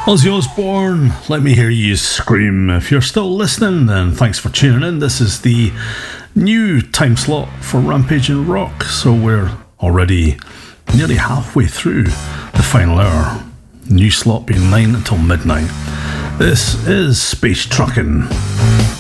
Ozzy Osbourne, let me hear you scream. If you're still listening, then thanks for tuning in. This is the new time slot for Rampage and Rock, so we're already nearly halfway through the final hour. New slot being 9 until midnight. This is Space Truckin'.